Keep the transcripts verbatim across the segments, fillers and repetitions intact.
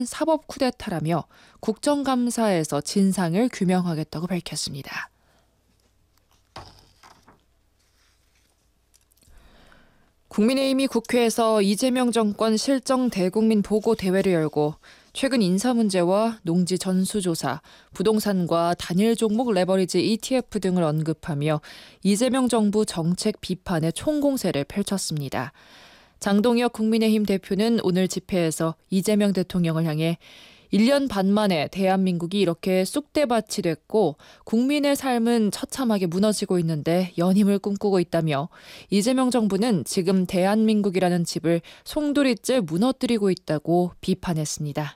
사법 쿠데타라며 국정감사에서 진상을 규명하겠다고 밝혔습니다. 국민의힘이 국회에서 이재명 정권 실정 대국민 보고 대회를 열고 최근 인사 문제와 농지 전수조사, 부동산과 단일 종목 레버리지 이티에프 등을 언급하며 이재명 정부 정책 비판의 총공세를 펼쳤습니다. 장동혁 국민의힘 대표는 오늘 집회에서 이재명 대통령을 향해 일 년 반 만에 대한민국이 이렇게 쑥대밭이 됐고 국민의 삶은 처참하게 무너지고 있는데 연임을 꿈꾸고 있다며 이재명 정부는 지금 대한민국이라는 집을 송두리째 무너뜨리고 있다고 비판했습니다.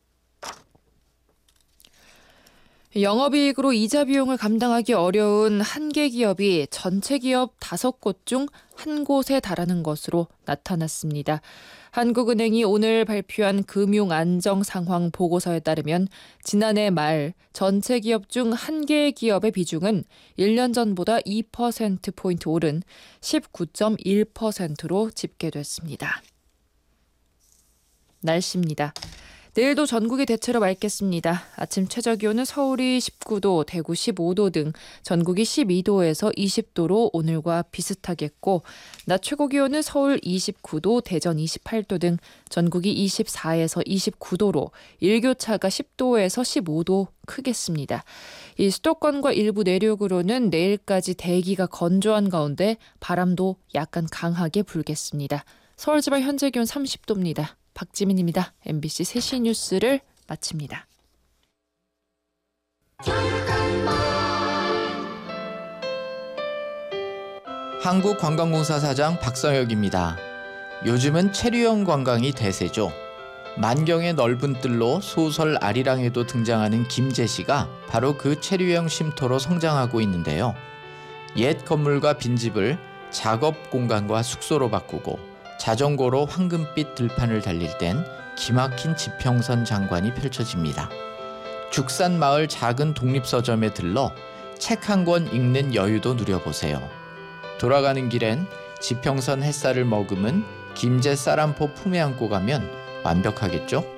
영업이익으로 이자 비용을 감당하기 어려운 한 개 기업이 전체 기업 다섯 곳 중 한 곳에 달하는 것으로 나타났습니다. 한국은행이 오늘 발표한 금융안정상황 보고서에 따르면 지난해 말 전체 기업 중 한 개의 기업의 비중은 일 년 전보다 이 퍼센트포인트 오른 십구 점 일 퍼센트로 집계됐습니다. 날씨입니다. 내일도 전국이 대체로 맑겠습니다. 아침 최저기온은 서울이 십구 도, 대구 십오 도 등 전국이 십이 도에서 이십 도로 오늘과 비슷하겠고 낮 최고기온은 서울 이십구 도, 대전 이십팔 도 등 전국이 이십사에서 이십구 도로 일교차가 십 도에서 십오 도 크겠습니다. 이 수도권과 일부 내륙으로는 내일까지 대기가 건조한 가운데 바람도 약간 강하게 불겠습니다. 서울 지방 현재 기온 삼십 도입니다. 박지민입니다. 엠비씨 세시 뉴스를 마칩니다. 한국관광공사 사장 박성혁입니다. 요즘은 체류형 관광이 대세죠. 만경의 넓은 뜰로 소설 아리랑에도 등장하는 김제시가 바로 그 체류형 쉼터로 성장하고 있는데요. 옛 건물과 빈집을 작업 공간과 숙소로 바꾸고 자전거로 황금빛 들판을 달릴 땐 기막힌 지평선 장관이 펼쳐집니다. 죽산마을 작은 독립서점에 들러 책 한 권 읽는 여유도 누려보세요. 돌아가는 길엔 지평선 햇살을 머금은 김제 쌀한포 품에 안고 가면 완벽하겠죠?